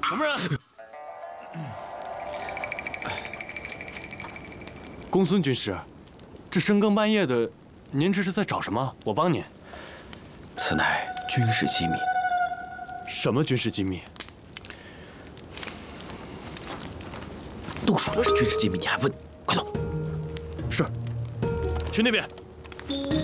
什么人？公孙军师，这深更半夜的，您这是在找什么？我帮您。 此乃军事机密。 什么军事机密？ 都说了是军事机密，你还问？快走！ 是。去那边。